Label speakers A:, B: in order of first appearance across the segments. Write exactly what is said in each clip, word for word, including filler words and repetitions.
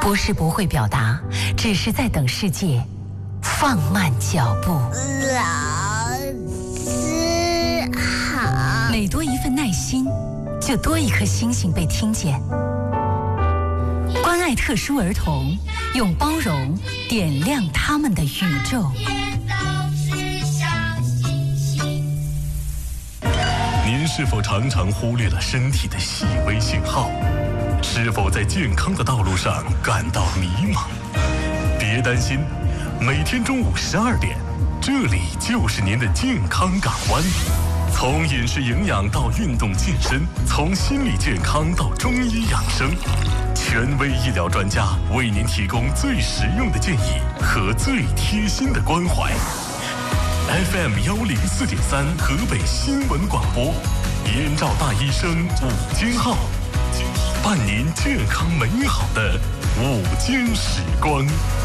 A: 不是不会表达，只是在等世界放慢脚步。
B: 老师好。
A: 每多一份耐心，就多一颗星星被听见。关爱特殊儿童，用包容点亮他们的宇宙。
C: 您是否常常忽略了身体的细微信号？是否在健康的道路上感到迷茫？别担心，每天中午十二点，这里就是您的健康港湾。从饮食营养到运动健身，从心理健康到中医养生，权威医疗专家为您提供最实用的建议和最贴心的关怀。F M 幺零四点三河北新闻广播，燕赵大医生午间号，伴您健康美好的午间时光。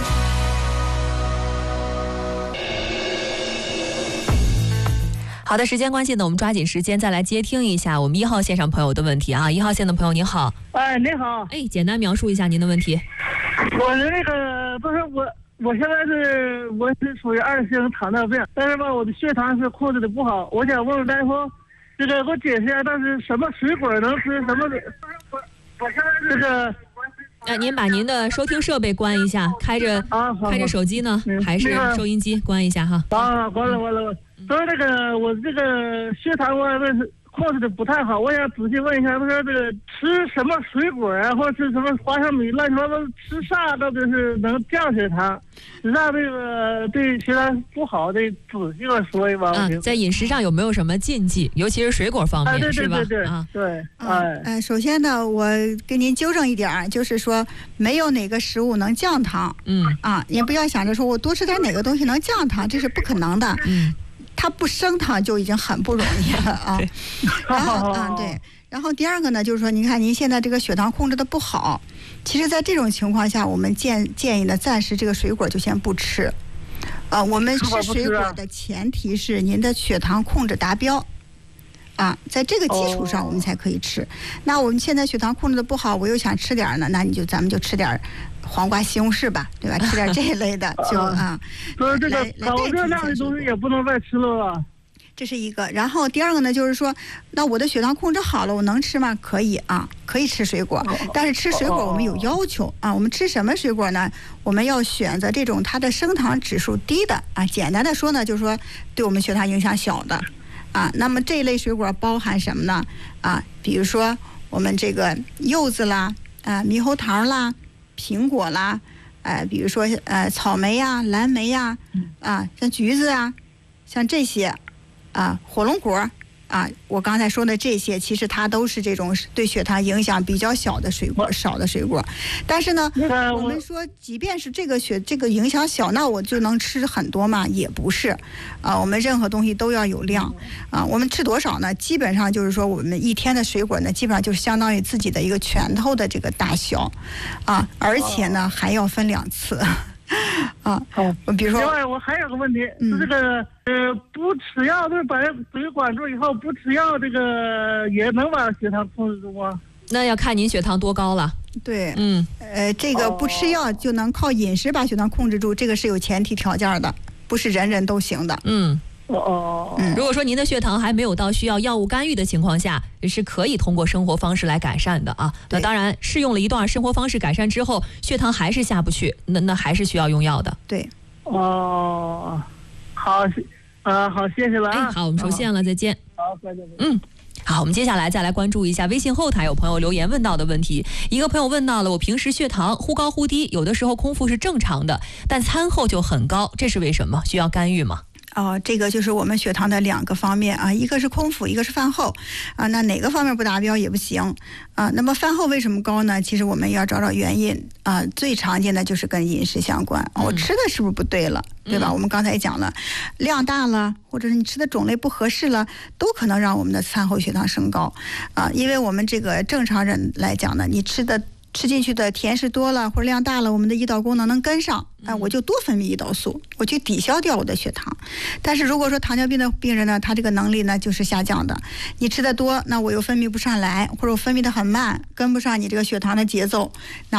D: 好的，时间关系呢，我们抓紧时间再来接听一下我们一号线上朋友的问题啊。一号线的朋友您好。
E: 哎，你好。
D: 哎，简单描述一下您的问题。
E: 我的那个不是我。我现在是我是属于二型糖尿病，但是吧，我的血糖是控制的不好。我想问问大夫，这个给我解释一下，但是什么水果能吃，什么的？我我现在这个，
D: 呃，您把您的收听设备关一下，开着
E: 啊，
D: 开着手机呢，
E: 嗯、
D: 还是收音机关一下哈？
E: 啊，关了关了。所以这个我这个血糖我是控制的不太好，我想仔细问一下，他说这个吃什么水果啊，或者吃什么花生米，乱七八糟吃啥到底是能降血糖？让这个对血糖不好的仔细的说一吧。
D: 啊，在饮食上有没有什么禁忌，尤其是水果方面，
E: 啊、对对
D: 是吧？
E: 对对
D: 啊，
E: 对，
F: 哎、呃，首先呢，我给您纠正一点，就是说没有哪个食物能降糖。
D: 嗯
F: 啊，也不要想着说我多吃点哪个东西能降糖，这是不可能的。
D: 嗯。
F: 它不升糖就已经很不容易了啊，然后啊对，然后第二个呢，就是说，您看您现在这个血糖控制的不好，其实，在这种情况下，我们建建议呢，暂时这个水果就先不吃，啊、呃，我们吃水果的前提是您的血糖控制达标，啊，在这个基础上我们才可以吃。那我们现在血糖控制的不好，我又想吃点呢，那你就咱们就吃点黄瓜、西红柿吧，对吧？吃点这一类的就啊。
E: 所以这个高热量的东西也不能再吃了吧？
F: 这是一个。然后第二个呢，就是说，那我的血糖控制好了，我能吃吗？可以啊，可以吃水果。但是吃水果我们有要求啊，我们吃什么水果呢？我们要选择这种它的升糖指数低的啊。简单的说呢，就是说对我们血糖影响小的啊。那么这一类水果包含什么呢？啊，比如说我们这个柚子啦，啊，猕猴桃啦。苹果啦，呃，比如说呃草莓呀、蓝莓呀，啊，像橘子啊，像这些，啊，火龙果啊，我刚才说的这些，其实它都是这种对血糖影响比较小的水果，少的水果。但是呢，我们说，即便是这个血这个影响小，那我就能吃很多嘛？也不是，啊，我们任何东西都要有量，啊，我们吃多少呢？基本上就是说，我们一天的水果呢，基本上就是相当于自己的一个拳头的这个大小，啊，而且呢还要分两次。啊，好，比如说，
E: 另外我还有个问题，嗯、是这个呃，不吃药，就是把嘴管住以后不吃药，这个也能把血糖控制住吗？
D: 那要看您血糖多高了。
F: 对，
D: 嗯，
F: 呃，这个不吃药就能靠饮食把血糖控制住，这个是有前提条件的，不是人人都行的。
D: 嗯。
E: 哦，
D: 嗯，如果说您的血糖还没有到需要药物干预的情况下，是可以通过生活方式来改善的啊。那当然，试用了一段生活方式改善之后，血糖还是下不去，那那还是需要用药的。
F: 对，
E: 哦，好，啊，好，谢谢了啊。
D: 哎，好，我们收线了，再见。
E: 好，再见。
D: 嗯。好，我们接下来再来关注一下微信后台有朋友留言问到的问题。一个朋友问到了，我平时血糖忽高忽低，有的时候空腹是正常的，但餐后就很高，这是为什么？需要干预吗？
F: 哦，这个就是我们血糖的两个方面啊，一个是空腹，一个是饭后啊。那哪个方面不达标也不行啊。那么饭后为什么高呢？其实我们要找找原因啊。最常见的就是跟饮食相关，嗯、我吃的是不是不对了，对吧？嗯、我们刚才也讲了，量大了，或者是你吃的种类不合适了，都可能让我们的餐后血糖升高啊。因为我们这个正常人来讲呢，你吃的。吃进去的甜食多了或者量大了，我们的胰岛功能能跟上，啊，我就多分泌胰岛素，我去抵消掉我的血糖。但是如果说糖尿病的病人呢，他这个能力呢就是下降的，你吃的多，那我又分泌不上来，或者我分泌的很慢，跟不上你这个血糖的节奏，那